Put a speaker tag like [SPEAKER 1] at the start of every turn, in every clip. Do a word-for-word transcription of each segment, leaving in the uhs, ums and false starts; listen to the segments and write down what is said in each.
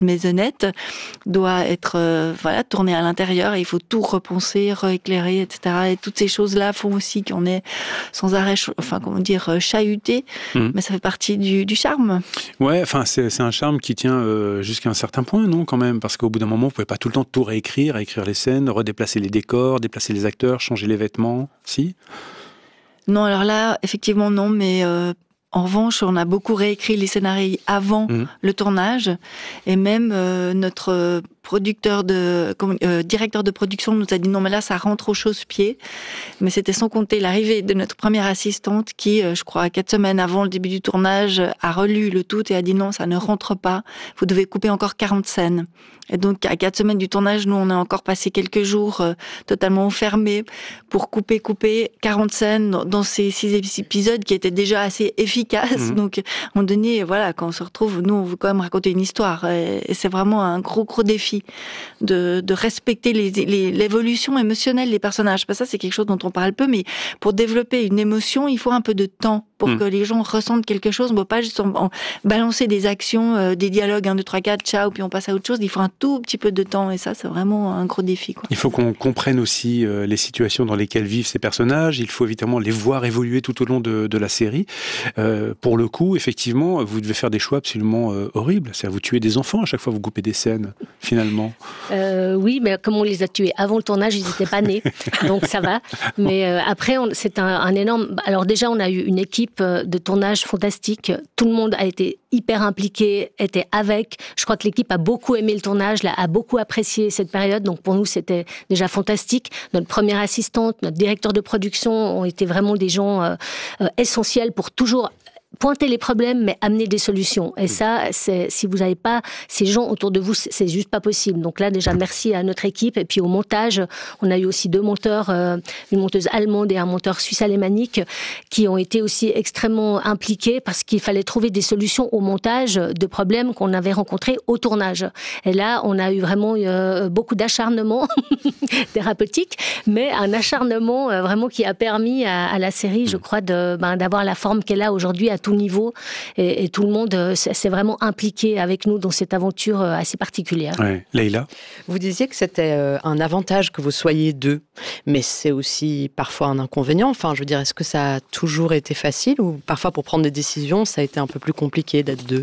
[SPEAKER 1] maisonnette doit être euh, voilà tournée à l'intérieur et il faut tout repenser, rééclairer, et cetera. Et toutes ces choses-là font aussi qu'on est sans arrêt, enfin comment dire, chahuté, mmh. mais ça fait partie du, du charme.
[SPEAKER 2] Ouais, enfin c'est, c'est un charme qui tient euh, jusqu'à un certain point, non, quand même, parce qu'au bout d'un moment, vous pouvez pas tout le temps tout réécrire, réécrire les scènes, redéplacer les décors, déplacer les acteurs, changer les vêtements, si ?
[SPEAKER 1] Non, alors là, effectivement non, mais euh, en revanche, on a beaucoup réécrit les scénarios avant mmh. le tournage, et même euh, notre producteur de euh, directeur de production nous a dit non mais là ça rentre au chausse-pied, mais c'était sans compter l'arrivée de notre première assistante qui, euh, je crois, quatre semaines avant le début du tournage, a relu le tout et a dit non, ça ne rentre pas, vous devez couper encore quarante scènes. Et donc à quatre semaines du tournage, nous on a encore passé quelques jours euh, totalement enfermés pour couper couper quarante scènes dans, dans ces six épisodes qui étaient déjà assez efficaces. Mmh. Donc à un moment donné, voilà, quand on se retrouve, nous on veut quand même raconter une histoire, et, et c'est vraiment un gros gros défi de, de respecter les, les, l'évolution émotionnelle des personnages. Parce que ça c'est quelque chose dont on parle peu, mais pour développer une émotion, il faut un peu de temps pour mmh. que les gens ressentent quelque chose. On ne peut pas juste en, en balancer des actions, euh, des dialogues, un, deux, trois, quatre, ciao, puis on passe à autre chose. Il faut un tout petit peu de temps, et ça, c'est vraiment un gros défi, quoi.
[SPEAKER 2] Il faut qu'on comprenne aussi euh, les situations dans lesquelles vivent ces personnages. Il faut évidemment les voir évoluer tout au long de, de la série. Euh, pour le coup, effectivement, vous devez faire des choix absolument euh, horribles. C'est-à-dire vous tuez des enfants à chaque fois que vous coupez des scènes, finalement.
[SPEAKER 3] Euh, oui, mais comme on les a tués avant le tournage, ils n'étaient pas nés, donc ça va. Mais euh, après, on, c'est un, un énorme... Alors déjà, on a eu une équipe de tournage fantastique. Tout le monde a été hyper impliqué, était avec. Je crois que l'équipe a beaucoup aimé le tournage, a beaucoup apprécié cette période. Donc pour nous, c'était déjà fantastique. Notre première assistante, notre directeur de production ont été vraiment des gens euh, euh, essentiels pour toujours pointer les problèmes, mais amener des solutions. Et ça, c'est, si vous n'avez pas ces gens autour de vous, c'est juste pas possible. Donc là, déjà, merci à notre équipe. Et puis au montage, on a eu aussi deux monteurs, euh, une monteuse allemande et un monteur suisse-alémanique, qui ont été aussi extrêmement impliqués parce qu'il fallait trouver des solutions au montage de problèmes qu'on avait rencontrés au tournage. Et là, on a eu vraiment euh, beaucoup d'acharnement thérapeutique, mais un acharnement euh, vraiment qui a permis à, à la série, je crois, de, ben, d'avoir la forme qu'elle a aujourd'hui à tout niveau, et, et tout le monde euh, s'est vraiment impliqué avec nous dans cette aventure euh, assez particulière.
[SPEAKER 2] Ouais. Leïla ?
[SPEAKER 4] Vous disiez que c'était euh, un avantage que vous soyez deux, mais c'est aussi parfois un inconvénient. Enfin, je veux dire, est-ce que ça a toujours été facile, ou parfois pour prendre des décisions, ça a été un peu plus compliqué d'être deux ?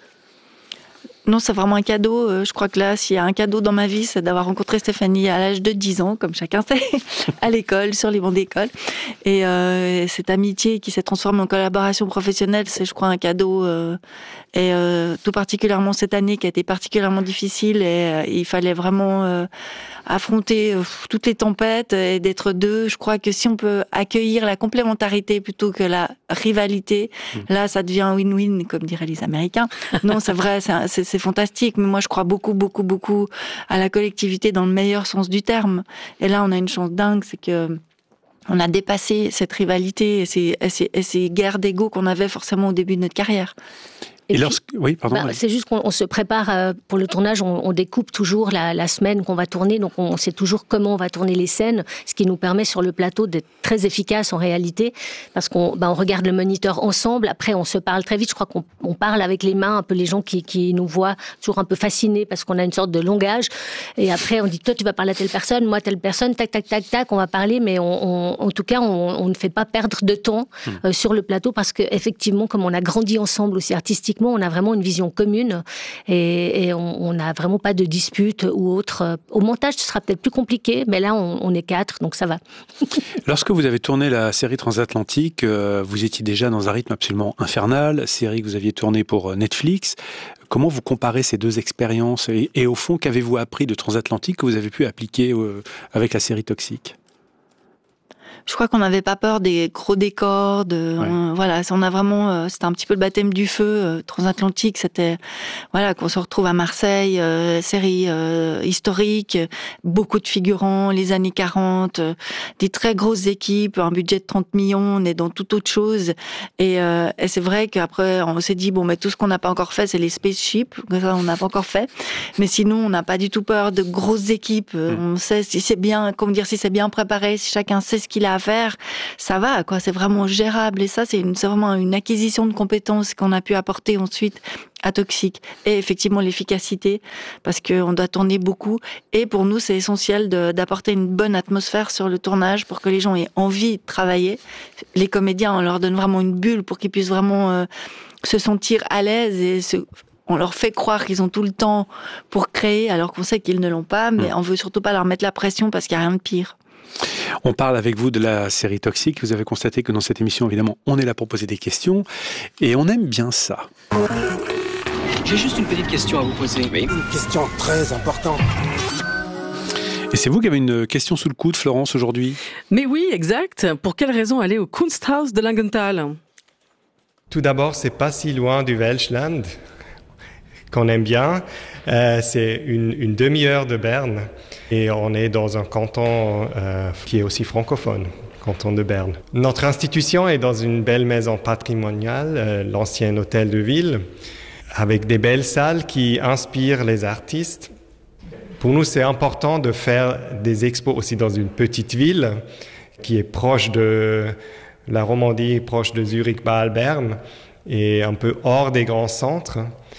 [SPEAKER 1] Non, c'est vraiment un cadeau. Je crois que là, s'il y a un cadeau dans ma vie, c'est d'avoir rencontré Stéphanie à l'âge de dix ans, comme chacun sait, à l'école, sur les bancs d'école. Et euh, cette amitié qui s'est transformée en collaboration professionnelle, c'est, je crois, un cadeau. Euh, et euh, tout particulièrement cette année qui a été particulièrement difficile. Et euh, il fallait vraiment euh, affronter euh, toutes les tempêtes et d'être deux. Je crois que si on peut accueillir la complémentarité plutôt que la rivalité, mmh. là, ça devient win-win, comme diraient les Américains. Non, c'est vrai, c'est, c'est, c'est fantastique. Mais moi, je crois beaucoup, beaucoup, beaucoup à la collectivité dans le meilleur sens du terme. Et là, on a une chance dingue, c'est que on a dépassé cette rivalité et ces, et ces, et ces guerres d'ego qu'on avait forcément au début de notre carrière.
[SPEAKER 2] Et, et puis, lorsque... oui, pardon.
[SPEAKER 3] Bah, c'est juste qu'on on se prépare euh, pour le tournage, on, on découpe toujours la, la semaine qu'on va tourner, donc on sait toujours comment on va tourner les scènes, ce qui nous permet sur le plateau d'être très efficace en réalité, parce qu'on bah, on regarde le moniteur ensemble, après on se parle très vite, je crois qu'on on parle avec les mains, un peu les gens qui, qui nous voient toujours un peu fascinés, parce qu'on a une sorte de langage, et après on dit toi tu vas parler à telle personne, moi telle personne, tac tac tac tac, on va parler, mais on, on, en tout cas on, on ne fait pas perdre de temps euh, mmh. sur le plateau, parce qu'effectivement comme on a grandi ensemble aussi artistiquement, on a vraiment une vision commune et, et on n'a vraiment pas de dispute ou autre. Au montage, ce sera peut-être plus compliqué, mais là, on, on est quatre, donc ça va.
[SPEAKER 2] Lorsque vous avez tourné la série Transatlantique, euh, vous étiez déjà dans un rythme absolument infernal, série que vous aviez tournée pour Netflix. Comment vous comparez ces deux expériences et, et au fond, qu'avez-vous appris de Transatlantique que vous avez pu appliquer euh, avec la série Toxique ?
[SPEAKER 1] Je crois qu'on n'avait pas peur des gros décors, de ouais. on, voilà, on a vraiment, euh, c'était un petit peu le baptême du feu. Euh, Transatlantique, c'était voilà qu'on se retrouve à Marseille, euh, série euh, historique, beaucoup de figurants, les années quarante, euh, des très grosses équipes, un budget de trente millions, on est dans toute autre chose. Et, euh, et c'est vrai qu'après on s'est dit bon, mais tout ce qu'on n'a pas encore fait, c'est les spaceships, ça on n'a pas encore fait. Mais sinon, on n'a pas du tout peur de grosses équipes. Mmh. On sait si c'est bien, comment dire, si c'est bien préparé, si chacun sait ce qu'il qu'il a à faire, ça va, quoi. C'est vraiment gérable. Et ça, c'est, une, c'est vraiment une acquisition de compétences qu'on a pu apporter ensuite à Toxic. Et effectivement, l'efficacité, parce qu'on doit tourner beaucoup. Et pour nous, c'est essentiel de, d'apporter une bonne atmosphère sur le tournage pour que les gens aient envie de travailler. Les comédiens, on leur donne vraiment une bulle pour qu'ils puissent vraiment euh, se sentir à l'aise et se... On leur fait croire qu'ils ont tout le temps pour créer, alors qu'on sait qu'ils ne l'ont pas, mais mmh. on veut surtout pas leur mettre la pression parce qu'il n'y a rien de pire.
[SPEAKER 2] On parle avec vous de la série Toxic. Vous avez constaté que dans cette émission, évidemment, on est là pour poser des questions et on aime bien ça.
[SPEAKER 5] J'ai juste une petite question à vous poser. Oui.
[SPEAKER 6] Une question très importante.
[SPEAKER 2] Et c'est vous qui avez une question sous le coude, Florence, aujourd'hui ?
[SPEAKER 7] Mais oui, exact. Pour quelle raison aller au Kunsthaus de Langenthal ?
[SPEAKER 8] Tout d'abord, c'est pas si loin du Welschland, qu'on aime bien. Euh, c'est une, une demi-heure de Berne et on est dans un canton euh, qui est aussi francophone, canton de Berne. Notre institution est dans une belle maison patrimoniale, euh, l'ancien hôtel de ville, avec des belles salles qui inspirent les artistes. Pour nous, c'est important de faire des expos aussi dans une petite ville qui est proche de la Romandie, proche de Zurich, Bâle, Berne et un peu hors des grands centres.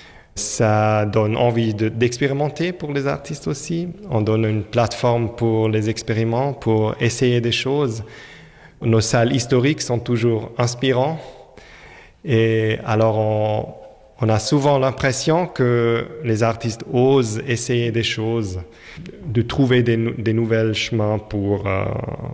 [SPEAKER 8] Ça donne envie de, d'expérimenter pour les artistes aussi. On donne une plateforme pour les expériments, pour essayer des choses. Nos salles historiques sont toujours inspirantes. Et alors, on, on a souvent l'impression que les artistes osent essayer des choses, de trouver des, des nouvelles chemins pour, euh,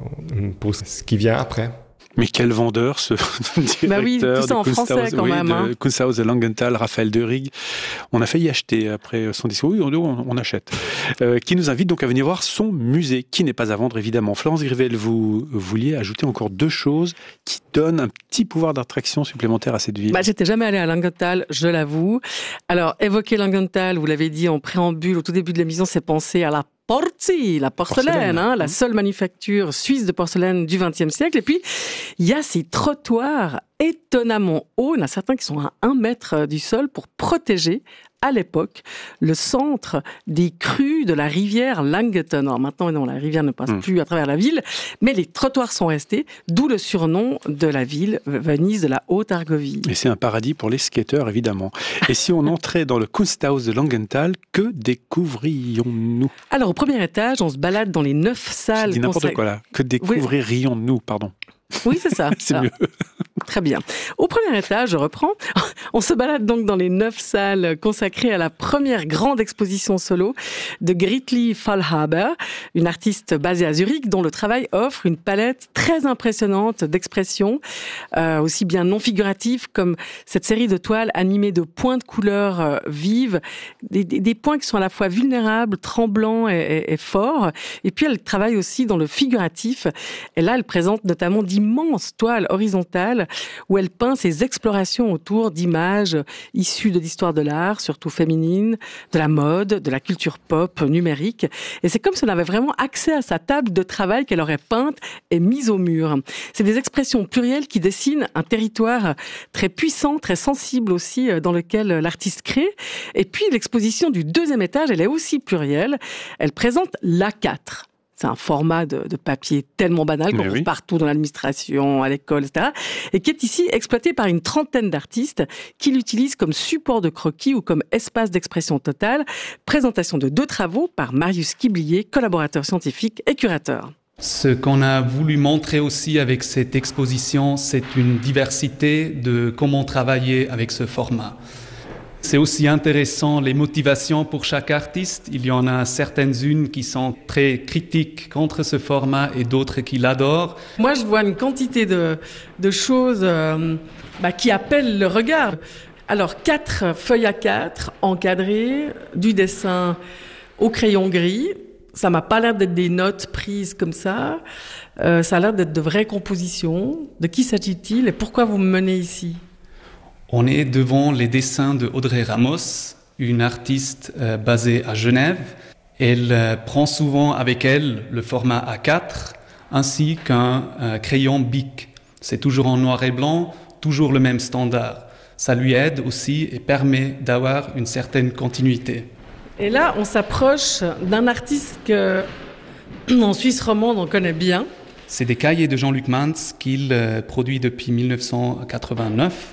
[SPEAKER 8] pour ce qui vient après.
[SPEAKER 2] Mais quel vendeur, ce directeur
[SPEAKER 7] bah oui, tout ça en
[SPEAKER 2] de
[SPEAKER 7] français quand
[SPEAKER 2] oui,
[SPEAKER 7] même. Hein.
[SPEAKER 2] De Kunsthaus de Langenthal, Raphaël Deurig. On a failli acheter après son discours. Oui, on, on achète. Euh, qui nous invite donc à venir voir son musée, qui n'est pas à vendre évidemment. Florence Grivel, vous vouliez ajouter encore deux choses qui donnent un petit pouvoir d'attraction supplémentaire à cette ville.
[SPEAKER 7] Bah, j'étais jamais allée à Langenthal, je l'avoue. Alors, évoquer Langenthal, vous l'avez dit en préambule, au tout début de l'émission, c'est penser à la Porzi, la porcelaine, porcelaine. Hein, la seule manufacture suisse de porcelaine du vingtième siècle. Et puis, il y a ces trottoirs étonnamment hauts, il y en a certains qui sont à un mètre du sol pour protéger, à l'époque, le centre des crues de la rivière Langeton. Alors maintenant, non, la rivière ne passe mmh. plus à travers la ville, mais les trottoirs sont restés, d'où le surnom de la ville, Venise de la Haute-Argovie.
[SPEAKER 2] Et c'est un paradis pour les skateurs, évidemment. Et si on entrait dans le Kunsthaus de Langenthal, que découvrions-nous ?
[SPEAKER 7] Alors, au premier étage, on se balade dans les neuf salles...
[SPEAKER 2] Je dis n'importe quoi là. Que découvririons-nous, pardon.
[SPEAKER 7] Oui, c'est ça.
[SPEAKER 2] C'est
[SPEAKER 7] ça.
[SPEAKER 2] mieux.
[SPEAKER 7] Très bien. Au premier étage, je reprends. On se balade donc dans les neuf salles consacrées à la première grande exposition solo de Gritli Fallhaber, une artiste basée à Zurich dont le travail offre une palette très impressionnante d'expressions, euh, aussi bien non figuratives comme cette série de toiles animées de points de couleurs euh, vives, des, des, des points qui sont à la fois vulnérables, tremblants et, et, et forts. Et puis elle travaille aussi dans le figuratif. Et là, elle présente notamment d'immenses toiles horizontales où elle peint ses explorations autour d'images issues de l'histoire de l'art, surtout féminine, de la mode, de la culture pop, numérique. Et c'est comme si on avait vraiment accès à sa table de travail qu'elle aurait peinte et mise au mur. C'est des expressions plurielles qui dessinent un territoire très puissant, très sensible aussi, dans lequel l'artiste crée. Et puis l'exposition du deuxième étage, elle est aussi plurielle. Elle présente l'A quatre. C'est un format de, de papier tellement banal qu'on trouve oui. partout dans l'administration, à l'école, et cetera. Et qui est ici exploité par une trentaine d'artistes qui l'utilisent comme support de croquis ou comme espace d'expression totale. Présentation de deux travaux par Marius Quiblier, collaborateur scientifique et curateur.
[SPEAKER 9] Ce qu'on a voulu montrer aussi avec cette exposition, c'est une diversité de comment travailler avec ce format. C'est aussi intéressant les motivations pour chaque artiste. Il y en a certaines-unes qui sont très critiques contre ce format et d'autres qui l'adorent.
[SPEAKER 7] Moi, je vois une quantité de, de choses euh, bah, qui appellent le regard. Alors, quatre feuilles à quatre, encadrées, du dessin au crayon gris. Ça m'a pas l'air d'être des notes prises comme ça. Euh, ça a l'air d'être de vraies compositions. De qui s'agit-il et pourquoi vous me menez ici ?
[SPEAKER 9] On est devant les dessins de Audrey Ramos, une artiste euh, basée à Genève. Elle euh, prend souvent avec elle le format A quatre ainsi qu'un euh, crayon Bic. C'est toujours en noir et blanc, toujours le même standard. Ça lui aide aussi et permet d'avoir une certaine continuité.
[SPEAKER 7] Et là, on s'approche d'un artiste que, en Suisse romande, on connaît bien,
[SPEAKER 9] C'est des cahiers de Jean-Luc Mantz qu'il euh, produit depuis mille neuf cent quatre-vingt-neuf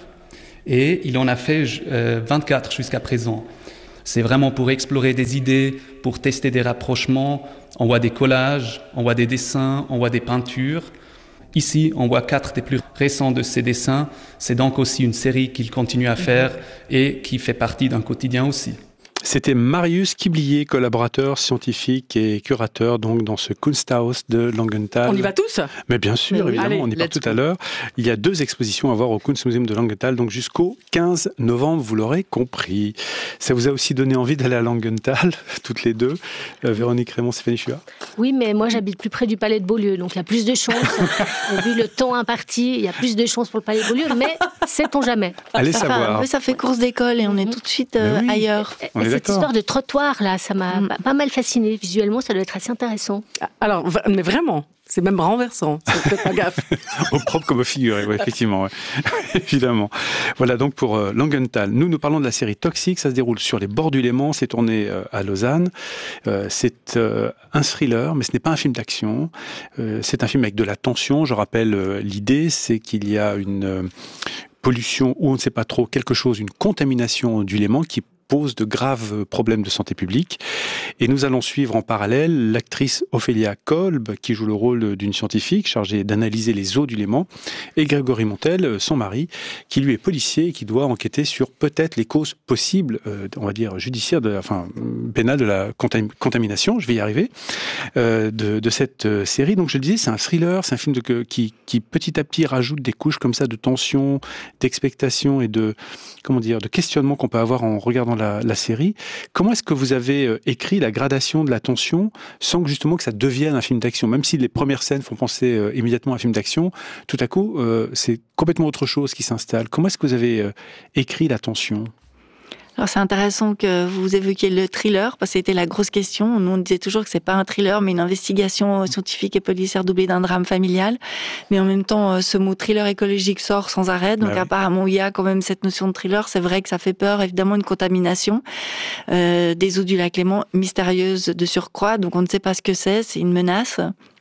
[SPEAKER 9] et il en a fait euh, vingt-quatre jusqu'à présent. C'est vraiment pour explorer des idées, pour tester des rapprochements. On voit des collages, on voit des dessins, on voit des peintures. Ici, on voit quatre des plus récents de ces dessins. C'est donc aussi une série qu'il continue à faire et qui fait partie d'un quotidien aussi.
[SPEAKER 2] C'était Marius Quiblier, collaborateur scientifique et curateur donc dans ce Kunsthaus de Langenthal.
[SPEAKER 7] On y va tous ?
[SPEAKER 2] Mais bien sûr,
[SPEAKER 7] Mais
[SPEAKER 2] évidemment,
[SPEAKER 7] allez,
[SPEAKER 2] on y part
[SPEAKER 7] let's
[SPEAKER 2] tout à
[SPEAKER 7] go.
[SPEAKER 2] l'heure. Il y a deux expositions à voir au Kunstmuseum de Langenthal, donc jusqu'au quinze novembre, vous l'aurez compris. Ça vous a aussi donné envie d'aller à Langenthal, toutes les deux, euh, Véronique Raymond, Stéphanie Chua ?
[SPEAKER 3] Oui, mais moi j'habite plus près du Palais de Beaulieu, donc il y a plus de chances. Vu le temps imparti, il y a plus de chances pour le Palais de Beaulieu, mais sait-on jamais.
[SPEAKER 2] Allez
[SPEAKER 1] Enfin,
[SPEAKER 2] savoir.
[SPEAKER 1] oui, ça fait course d'école et on est tout de suite euh,
[SPEAKER 2] Mais oui.
[SPEAKER 1] ailleurs.
[SPEAKER 2] On est
[SPEAKER 3] Et cette
[SPEAKER 2] d'accord.
[SPEAKER 3] histoire de trottoir, là, ça m'a
[SPEAKER 1] Mm.
[SPEAKER 3] pas mal fasciné. Visuellement, ça doit être assez intéressant.
[SPEAKER 7] Alors, v- mais vraiment, c'est même renversant. Faites pas gaffe.
[SPEAKER 2] Au propre comme au figuré, ouais, effectivement, ouais. Évidemment. Voilà donc pour euh, Langenthal. Nous, nous parlons de la série Toxique, ça se déroule sur les bords du Léman, c'est tourné euh, à Lausanne. Euh, c'est euh, un thriller, mais ce n'est pas un film d'action. Euh, c'est un film avec de la tension. Je rappelle euh, l'idée, c'est qu'il y a une euh, pollution ou on ne sait pas trop, quelque chose, une contamination du Léman qui pose de graves problèmes de santé publique. Et nous allons suivre en parallèle l'actrice Ophélia Kolb, qui joue le rôle d'une scientifique chargée d'analyser les eaux du Léman, et Grégory Montel, son mari, qui lui est policier et qui doit enquêter sur peut-être les causes possibles, euh, on va dire judiciaires, de, enfin pénales de la contam- contamination, je vais y arriver, euh, de, de cette euh, série. Donc je le disais, c'est un thriller, c'est un film de, que, qui, qui petit à petit rajoute des couches comme ça de tension, d'expectation et de, comment dire, de questionnement qu'on peut avoir en regardant La, la série. Comment est-ce que vous avez euh, écrit la gradation de la tension sans que justement que ça devienne un film d'action? Même si les premières scènes font penser euh, immédiatement à un film d'action, tout à coup, euh, c'est complètement autre chose qui s'installe. Comment est-ce que vous avez euh, écrit la tension?
[SPEAKER 1] Alors c'est intéressant que vous évoquiez le thriller, parce que c'était la grosse question. Nous on disait toujours que c'est pas un thriller, mais une investigation scientifique et policière doublée d'un drame familial. Mais en même temps, ce mot thriller écologique sort sans arrêt. Donc
[SPEAKER 2] bah oui.
[SPEAKER 1] apparemment, il y a quand même cette notion de thriller. C'est vrai que ça fait peur, évidemment, une contamination euh, des eaux du lac Léman, mystérieuse de surcroît. Donc on ne sait pas ce que c'est, c'est une menace.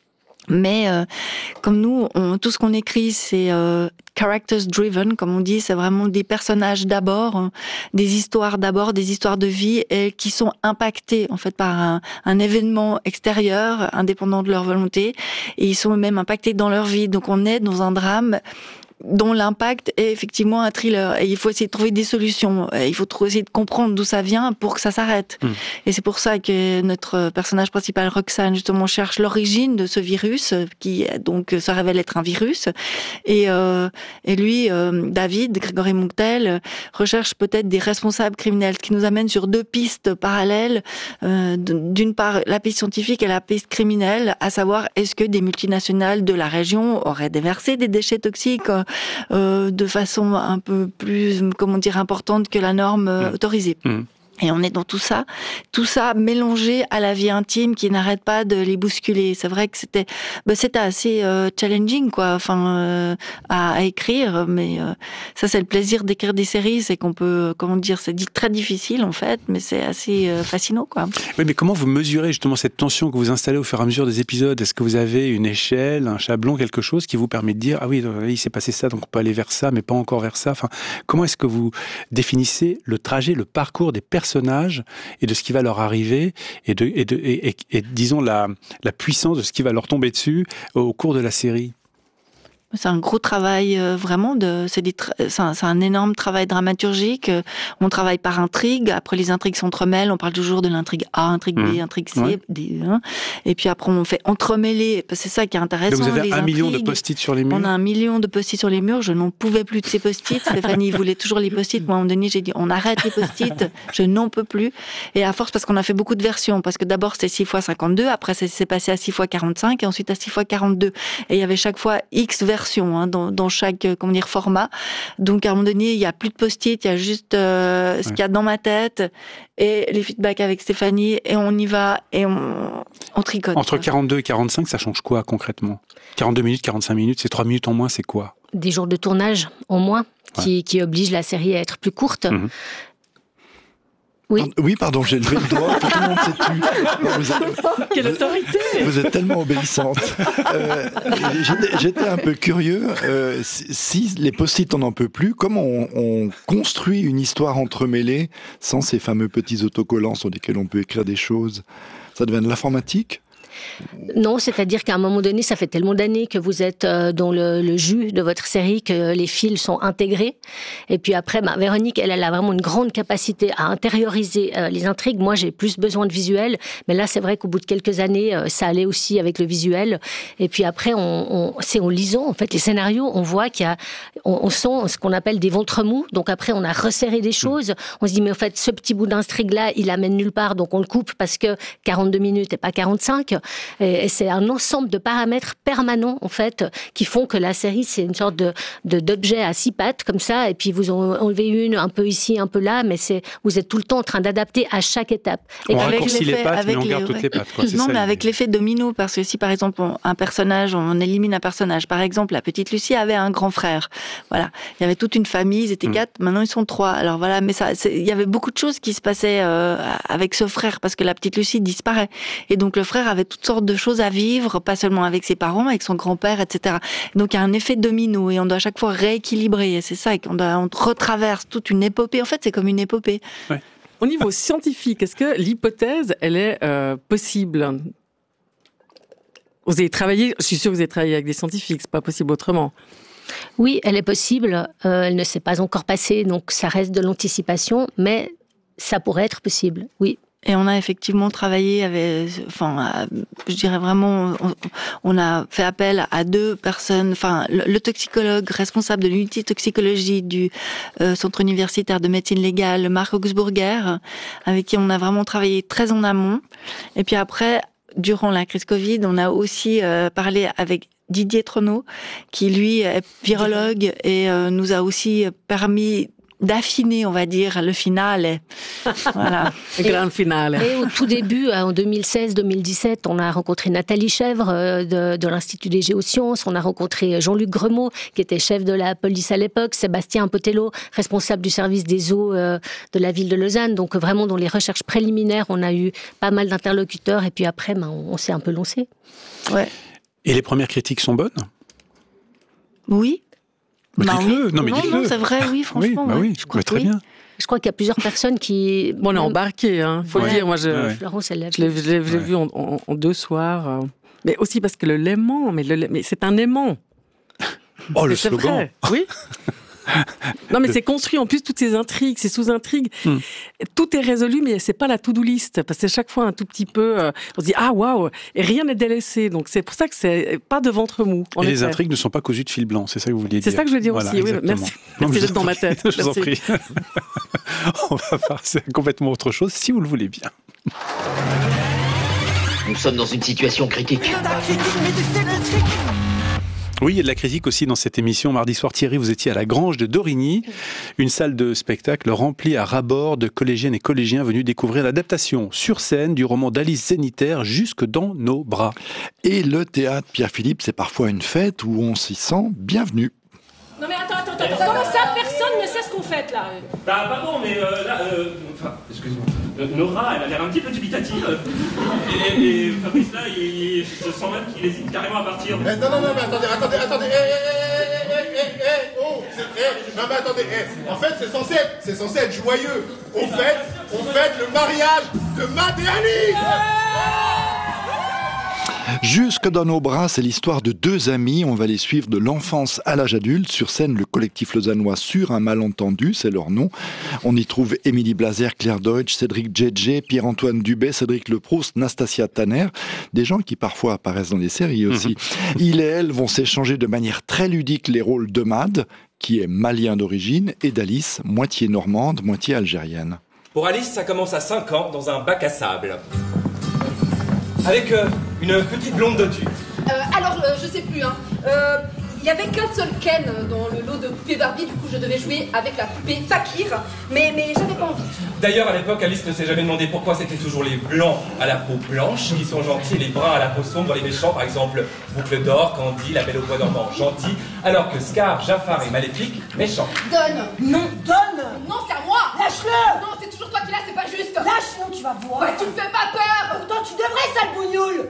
[SPEAKER 1] Mais euh, comme nous, on, tout ce qu'on écrit, c'est euh, characters driven, comme on dit, c'est vraiment des personnages d'abord, hein, des histoires d'abord, des histoires de vie, et qui sont impactées en fait par un, un événement extérieur, indépendant de leur volonté, et ils sont même impactés dans leur vie. Donc on est dans un drame dont l'impact est effectivement un thriller. Et il faut essayer de trouver des solutions. Et il faut essayer de comprendre d'où ça vient pour que ça s'arrête. Mmh. Et c'est pour ça que notre personnage principal, Roxane, justement, cherche l'origine de ce virus, qui donc se révèle être un virus. Et, euh, et lui, euh, David, Grégory Montel, recherche peut-être des responsables criminels, ce qui nous amène sur deux pistes parallèles. Euh, d'une part, la piste scientifique et la piste criminelle, à savoir, est-ce que des multinationales de la région auraient déversé des déchets toxiques Euh, de façon un peu plus, comment dire, importante que la norme euh, autorisée. Mmh. Et on est dans tout ça, tout ça mélangé à la vie intime qui n'arrête pas de les bousculer. C'est vrai que c'était, bah, c'était assez euh, challenging, quoi, enfin, euh, à, à écrire. Mais euh, ça, c'est le plaisir d'écrire des séries, c'est qu'on peut, comment dire, c'est dit très difficile en fait, mais c'est assez euh, fascinant, quoi.
[SPEAKER 2] Oui, mais comment vous mesurez justement cette tension que vous installez au fur et à mesure des épisodes? Est-ce que vous avez une échelle, un chablon, quelque chose qui vous permet de dire ah oui, il s'est passé ça, donc on peut aller vers ça, mais pas encore vers ça. Enfin, comment est-ce que vous définissez le trajet, le parcours des personnages personnages et de ce qui va leur arriver et, de, et, de, et, et, et disons la, la puissance de ce qui va leur tomber dessus au cours de la série?
[SPEAKER 1] C'est un gros travail, euh, vraiment, de, c'est, des tra- c'est, un, c'est un énorme travail dramaturgique. On travaille par intrigue, après les intrigues s'entremêlent, on parle toujours de l'intrigue A, intrigue B, mmh. intrigue C, ouais. D, hein. Et puis après on fait entremêler, parce que c'est ça qui est intéressant.
[SPEAKER 2] Donc vous avez
[SPEAKER 1] les
[SPEAKER 2] un
[SPEAKER 1] intrigues.
[SPEAKER 2] million de post-it sur les murs?
[SPEAKER 1] On a un million de post-it sur les murs, je n'en pouvais plus de ces post-it. Stéphanie voulait toujours les post-it, moi à un moment donné j'ai dit on arrête les post-it, je n'en peux plus. Et à force, parce qu'on a fait beaucoup de versions, parce que d'abord c'était six fois cinquante-deux, après ça s'est passé à six fois quarante-cinq, et ensuite à six fois quarante-deux. Et il y avait chaque fois X versions. Hein, dans, dans chaque comment dire, format. Donc à un moment donné, il n'y a plus de post-it, il y a juste euh, ce ouais. qu'il y a dans ma tête et les feedbacks avec Stéphanie, et on y va et on, on tricote.
[SPEAKER 2] Entre quoi. quarante-deux et quarante-cinq, ça change quoi concrètement? quarante-deux minutes, quarante-cinq minutes, c'est trois minutes en moins, c'est quoi?
[SPEAKER 3] Des jours de tournage en moins, ouais. qui, qui obligent la série à être plus courte. Mmh. Oui.
[SPEAKER 10] Oui, pardon, j'ai levé le doigt, tout le monde s'est tu. Vous êtes...
[SPEAKER 7] Quelle autorité!
[SPEAKER 10] Vous êtes tellement obéissante. Euh, j'étais, j'étais un peu curieux. Euh, si, si les post-it, on n'en peut plus, comment on, on construit une histoire entremêlée sans ces fameux petits autocollants sur lesquels on peut écrire des choses? Ça devient de l'informatique?
[SPEAKER 3] Non, c'est-à-dire qu'à un moment donné, ça fait tellement d'années que vous êtes dans le, le jus de votre série que les fils sont intégrés. Et puis après, bah, Véronique, elle, elle a vraiment une grande capacité à intérioriser euh, les intrigues. Moi, j'ai plus besoin de visuel. Mais là, c'est vrai qu'au bout de quelques années, euh, ça allait aussi avec le visuel. Et puis après, on, on, c'est en lisant, en fait, les scénarios, on voit qu'il y a, on, on sent ce qu'on appelle des ventres mous. Donc après, on a resserré des choses. On se dit, mais en fait, ce petit bout d'intrigue-là, il amène nulle part. Donc on le coupe parce que quarante-deux minutes et pas quarante-cinq. Et c'est un ensemble de paramètres permanents, en fait, qui font que la série, c'est une sorte de, de, d'objet à six pattes, comme ça, et puis vous en enlevez une, un peu ici, un peu là, mais c'est, vous êtes tout le temps en train d'adapter à chaque étape.
[SPEAKER 2] Et on raccourcit les pattes, mais on garde les, toutes ouais. les pattes. Quoi,
[SPEAKER 1] non,
[SPEAKER 2] ça,
[SPEAKER 1] mais avec l'effet domino, parce que si, par exemple, on, un personnage, on élimine un personnage, par exemple, la petite Lucie avait un grand frère. Voilà. Il y avait toute une famille, ils étaient mmh. quatre, maintenant ils sont trois. Alors voilà, mais ça, il y avait beaucoup de choses qui se passaient euh, avec ce frère, parce que la petite Lucie disparaît. Et donc le frère avait toutes sortes de choses à vivre, pas seulement avec ses parents, avec son grand-père, et cetera. Donc il y a un effet domino et on doit à chaque fois rééquilibrer. Et c'est ça, et qu'on doit, on retraverse toute une épopée. En fait, c'est comme une épopée.
[SPEAKER 2] Ouais.
[SPEAKER 7] Au niveau scientifique, est-ce que l'hypothèse, elle est euh, possible? Vous avez travaillé, je suis sûre que vous avez travaillé avec des scientifiques, c'est pas possible autrement.
[SPEAKER 3] Oui, elle est possible. Euh, elle ne s'est pas encore passée, donc ça reste de l'anticipation, mais ça pourrait être possible, oui.
[SPEAKER 1] Et on a effectivement travaillé avec, enfin, je dirais vraiment, on, on a fait appel à deux personnes, enfin, le, le toxicologue responsable de l'unité toxicologie du euh, centre universitaire de médecine légale, Marc Augsburger, avec qui on a vraiment travaillé très en amont. Et puis après, durant la crise Covid, on a aussi euh, parlé avec Didier Tronneau, qui lui est virologue et euh, nous a aussi permis d'affiner, on va dire, le finale. Voilà.
[SPEAKER 7] Le grand finale.
[SPEAKER 3] Et au tout début, en deux mille seize deux mille dix-sept, on a rencontré Nathalie Chèvre de, de l'Institut des Géosciences, on a rencontré Jean-Luc Gremaud, qui était chef de la police à l'époque, Sébastien Potello, responsable du service des eaux de la ville de Lausanne. Donc vraiment, dans les recherches préliminaires, on a eu pas mal d'interlocuteurs, et puis après, ben, on, on s'est un peu lancé.
[SPEAKER 1] Ouais.
[SPEAKER 2] Et les premières critiques sont bonnes?
[SPEAKER 1] Oui.
[SPEAKER 2] Bah, dites-le. Non, mais
[SPEAKER 1] non,
[SPEAKER 2] dites-le.
[SPEAKER 1] non, c'est vrai, oui, franchement.
[SPEAKER 2] Oui, bah oui.
[SPEAKER 1] Je crois
[SPEAKER 2] bah, très
[SPEAKER 1] oui.
[SPEAKER 2] bien.
[SPEAKER 3] Je crois qu'il y a plusieurs personnes qui...
[SPEAKER 7] Bon, on est embarqué, hein, faut ouais. le dire. Moi, je,
[SPEAKER 2] ouais.
[SPEAKER 3] Florence, elle l'a
[SPEAKER 7] je l'ai, je l'ai, je l'ai
[SPEAKER 2] ouais.
[SPEAKER 7] vu en, en, en deux soirs. Mais aussi parce que le l'aimant, mais, le, mais c'est un aimant.
[SPEAKER 2] Oh, le
[SPEAKER 7] c'est
[SPEAKER 2] slogan.
[SPEAKER 7] Vrai. Oui. Non, mais c'est construit en plus, toutes ces intrigues, ces sous-intrigues. Hmm. Tout est résolu, mais c'est pas la to-do list. Parce que chaque fois, un tout petit peu, euh, on se dit, ah, waouh, et rien n'est délaissé. Donc, c'est pour ça que c'est pas de ventre mou.
[SPEAKER 2] Et effet. Les intrigues ne sont pas cousues de fil blanc, c'est ça que vous vouliez dire.
[SPEAKER 7] C'est ça que je veux dire
[SPEAKER 2] voilà,
[SPEAKER 7] aussi, oui. Merci.
[SPEAKER 2] Non,
[SPEAKER 7] merci d'être dans ma tête.
[SPEAKER 2] Je vous en prie. On va passer à complètement autre chose, si vous le voulez bien.
[SPEAKER 11] Nous sommes dans une situation critique.
[SPEAKER 2] Oui, il y a de la critique aussi dans cette émission. Mardi soir, Thierry, vous étiez à la Grange de Dorigny, une salle de spectacle remplie à ras-bord de collégiennes et collégiens venus découvrir l'adaptation sur scène du roman d'Alice Zénitaire, Jusque dans nos bras.
[SPEAKER 10] Et le théâtre Pierre-Philippe, c'est parfois une fête où on s'y sent bienvenu.
[SPEAKER 12] Non mais attends, attends, attends, comment ça, personne ne sait ce qu'on fait là?
[SPEAKER 13] Bah pardon, mais euh, là, euh, enfin, excuse-moi, Nora, elle a l'air un petit peu dubitative, et, et Fabrice là, il, je sens même qu'il hésite carrément à partir.
[SPEAKER 6] Eh, non, non, non, mais attendez, attendez, attendez, eh, eh, eh, eh, eh, eh, oh, c'est, eh, non mais attendez, eh, en fait c'est censé être, c'est censé être joyeux, on fête, on fête le mariage de Matt et Alice.
[SPEAKER 10] Jusque dans nos bras, c'est l'histoire de deux amis. On va les suivre de l'enfance à l'âge adulte. Sur scène, le collectif lausannois Sur un malentendu, c'est leur nom. On y trouve Émilie Blazer, Claire Deutsch, Cédric Djedje, Pierre-Antoine Dubé, Cédric Leproust, Nastasia Tanner. Des gens qui parfois apparaissent dans les séries aussi. Mmh. Ils et elles vont s'échanger de manière très ludique les rôles de Mad, qui est malien d'origine, et d'Alice, moitié normande, moitié algérienne.
[SPEAKER 14] Pour Alice, ça commence à cinq ans dans un bac à sable. Avec euh, une petite blonde de tu.
[SPEAKER 15] Euh, alors, euh, je sais plus, hein. Euh, il y avait qu'un seul Ken dans le lot de poupées Barbie, du coup je devais jouer avec la poupée Fakir, mais, mais j'avais pas envie.
[SPEAKER 14] D'ailleurs, à l'époque, Alice ne s'est jamais demandé pourquoi c'était toujours les blancs à la peau blanche qui sont gentils et les bruns à la peau sombre, les méchants, par exemple Boucle d'or, Candy, La Belle au bois dormant, gentil, alors que Scar, Jafar et Maléfique, méchants.
[SPEAKER 15] Donne.
[SPEAKER 12] Non, donne.
[SPEAKER 15] Non, c'est à moi.
[SPEAKER 12] Lâche-le.
[SPEAKER 15] Non, c'est toujours toi qui l'as, c'est pas juste. juste.
[SPEAKER 12] Lâche, sinon tu vas voir.
[SPEAKER 15] Ouais, tu me fais pas peur.
[SPEAKER 12] Pourtant, tu devrais, sale bougnoule.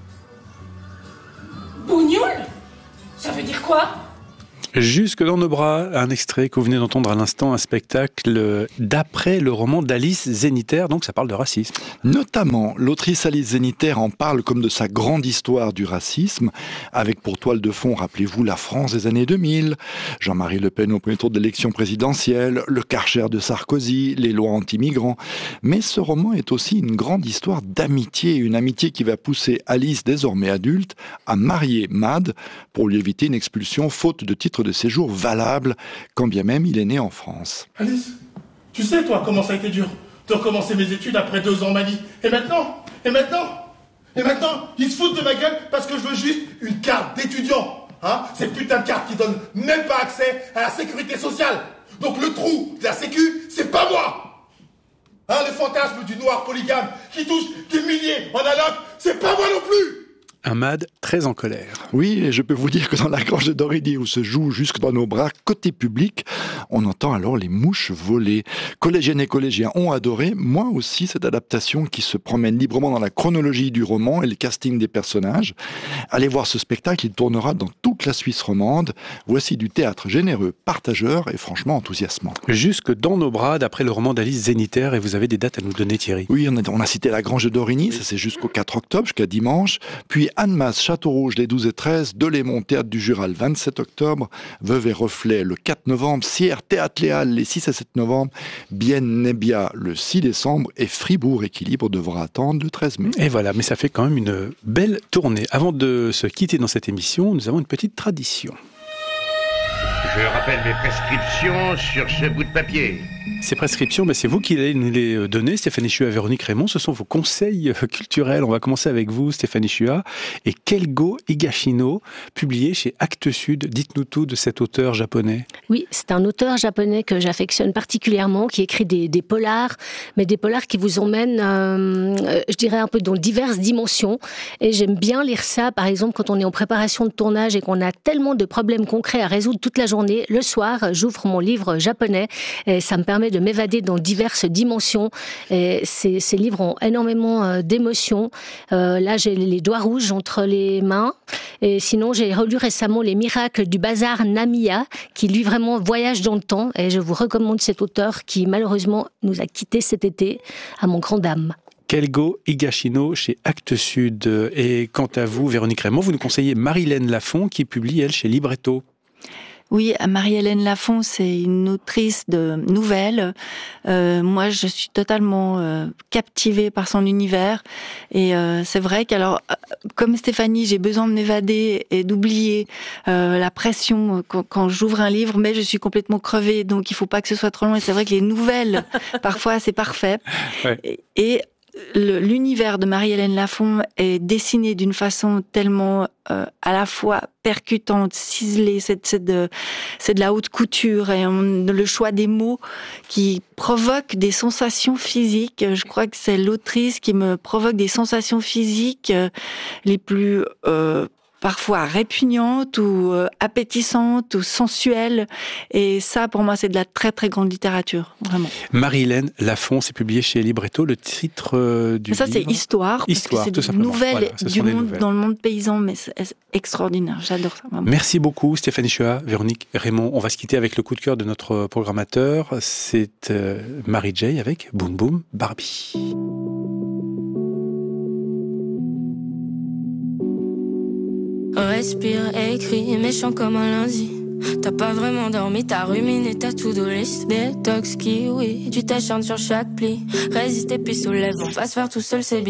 [SPEAKER 12] Bougnoule? Ça veut dire quoi?
[SPEAKER 2] Jusque dans nos bras, un extrait que vous venez d'entendre à l'instant, un spectacle d'après le roman d'Alice Zéniter, donc ça parle de racisme.
[SPEAKER 10] Notamment, l'autrice Alice Zéniter en parle comme de sa grande histoire du racisme, avec pour toile de fond, rappelez-vous, la France des années deux mille, Jean-Marie Le Pen au premier tour de l'élection présidentielle, le Karcher de Sarkozy, les lois anti-migrants. Mais ce roman est aussi une grande histoire d'amitié, une amitié qui va pousser Alice, désormais adulte, à marier Mad pour lui éviter une expulsion faute de titre de séjour valable, quand bien même il est né en France.
[SPEAKER 6] Alice, tu sais toi comment ça a été dur de recommencer mes études après deux ans au Mali. Et maintenant Et maintenant Et maintenant, ils se foutent de ma gueule parce que je veux juste une carte d'étudiant. Hein, cette putain de carte qui donne même pas accès à la sécurité sociale. Donc le trou de la sécu, c'est pas moi. Hein, le fantasme du noir polygame qui touche des milliers en alloc, c'est pas moi non plus.
[SPEAKER 2] Un Mad très en colère.
[SPEAKER 10] Oui, et je peux vous dire que dans la Grange de Dorady, où se joue jusque dans nos bras, côté public, on entend alors les mouches voler. Collégiennes et collégiens ont adoré, moi aussi, cette adaptation qui se promène librement dans la chronologie du roman et le casting des personnages. Allez voir ce spectacle, il tournera dans toute la Suisse romande. Voici du théâtre généreux, partageur et franchement enthousiasmant.
[SPEAKER 2] Jusque dans nos bras, d'après le roman d'Alice Zéniter, et vous avez des dates à nous donner, Thierry.
[SPEAKER 10] Oui, on a, on a cité la Grange de Dorigny, ça c'est jusqu'au quatre octobre, jusqu'à dimanche. Puis Annemasse, Château-Rouge les douze et treize, Delémont, Théâtre du Jura le vingt-sept octobre, Veuve et Reflet le quatre novembre, Sierre, Théâtre Léal les six et sept novembre, Bienne, Nebbia le six décembre et Fribourg Équilibre devra attendre le treize mai.
[SPEAKER 2] Et voilà, mais ça fait quand même une belle tournée. Avant de se quitter dans cette émission, nous avons une petite tradition.
[SPEAKER 16] Je rappelle mes prescriptions sur ce bout de papier.
[SPEAKER 2] Ces prescriptions, ben c'est vous qui allez nous les donner, Stéphanie Chua et Véronique Raymond. Ce sont vos conseils culturels. On va commencer avec vous, Stéphanie Chua. Et Kelgo Higashino, publié chez Actes Sud. Dites-nous tout de cet auteur japonais.
[SPEAKER 3] Oui, c'est un auteur japonais que j'affectionne particulièrement, qui écrit des, des polars, mais des polars qui vous emmènent, euh, je dirais, un peu dans diverses dimensions. Et j'aime bien lire ça, par exemple, quand on est en préparation de tournage et qu'on a tellement de problèmes concrets à résoudre toute la journée. Le soir, j'ouvre mon livre japonais et ça me permet de m'évader dans diverses dimensions. Et ces, ces livres ont énormément euh, d'émotions. Euh, là, j'ai les doigts rouges entre les mains. Et sinon, j'ai relu récemment Les miracles du bazar Namiya, qui lui vraiment voyage dans le temps. Et je vous recommande cet auteur qui, malheureusement, nous a quittés cet été, à mon grand dam.
[SPEAKER 2] Kelgo Higashino chez Actes Sud. Et quant à vous, Véronique Raymond, vous nous conseillez Marie-Hélène Lafont, qui publie, elle, chez Libretto.
[SPEAKER 1] Oui, Marie-Hélène Lafont, c'est une autrice de nouvelles. Euh, moi, je suis totalement euh, captivée par son univers. Et euh, c'est vrai qu'alors, comme Stéphanie, j'ai besoin de m'évader et d'oublier euh, la pression quand, quand j'ouvre un livre, mais je suis complètement crevée, donc il faut pas que ce soit trop long. Et c'est vrai que les nouvelles, parfois, c'est parfait. Ouais. Et, et Le, l'univers de Marie-Hélène Lafont est dessiné d'une façon tellement euh, à la fois percutante, ciselée, c'est, c'est, de, c'est de la haute couture, et on, le choix des mots qui provoque des sensations physiques. Je crois que c'est l'autrice qui me provoque des sensations physiques euh, les plus... Euh, parfois répugnante ou euh, appétissante ou sensuelle. Et ça, pour moi, c'est de la très, très grande littérature, vraiment.
[SPEAKER 2] Marie-Hélène Lafont, c'est publié chez Libretto. Le titre euh, du
[SPEAKER 1] ça,
[SPEAKER 2] livre...
[SPEAKER 1] c'est Histoire,
[SPEAKER 2] Histoire,
[SPEAKER 1] parce que c'est des nouvelles voilà, du monde, nouvelles. Dans le monde paysan, mais c'est extraordinaire. J'adore ça, vraiment.
[SPEAKER 2] Merci beaucoup, Stéphanie Chua, Véronique Raymond. On va se quitter avec le coup de cœur de notre programmateur. C'est euh, Mary J avec Boom Boom Barbie.
[SPEAKER 17] Respire, écrit, méchant comme un lundi. T'as pas vraiment dormi, t'as ruminé ta to-do list. Détox, kiwi, tu t'acharnes sur chaque pli. Résister puis soulève, on va se faire tout seul, c'est bien.